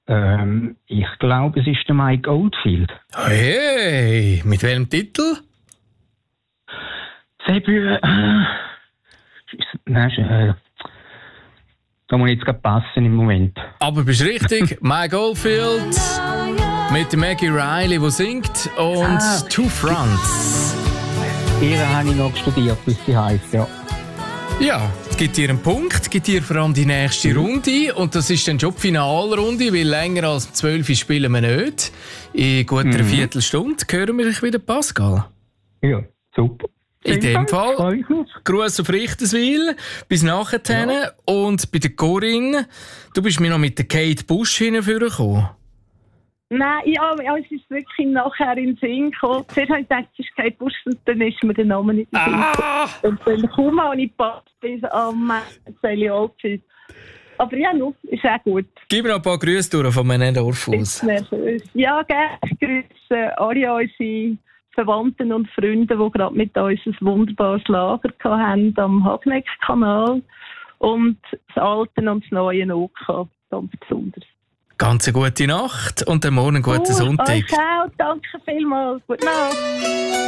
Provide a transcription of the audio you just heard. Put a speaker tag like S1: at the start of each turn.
S1: Ich glaube, es ist der Mike Oldfield.
S2: Hey, mit welchem Titel?
S1: Debüt, da muss ich jetzt gerade passen im Moment.
S2: Aber bist richtig, Mike Oldfield mit Maggie Riley, die singt, und Two Fronts.
S1: Ihre habe ich noch studiert, bis sie heisst, ja.
S2: Ja, es gibt dir einen Punkt, gibt dir vor allem die nächste Runde. Und das ist dann schon die Finalrunde, weil länger als 12 Uhr spielen wir nicht. In gut einer Viertelstunde hören wir dich wieder, Pascal.
S1: Ja, super.
S2: In dem Fall, Gruß auf Richterswil, bis nachher. Ja. Und bei der Corinne, du bist mir noch mit der Kate Bush hingekommen.
S3: Nein, ja, es ist wirklich nachher in den Sinn gekommen. Zuerst habe ich gedacht, es ist Kate Bush, und dann ist mir der Name nicht in den Sinn gekommen. Und dann kaum auch nicht passt, bis am Sally Oldfield. Aber ja, no, ist auch gut.
S2: Gib mir noch ein paar Grüße durch von meinem Dorf aus.
S3: Ja, gerne. Ich grüße alle unsere Verwandten und Freunde, die gerade mit uns ein wunderbares Lager hatten am Hagneck-Kanal. Und das Alte und das Neue auch, ganz besonders.
S2: Ganz eine gute Nacht und dann morgen einen guten Sonntag.
S3: Euch auch, danke vielmals. Gute Nacht.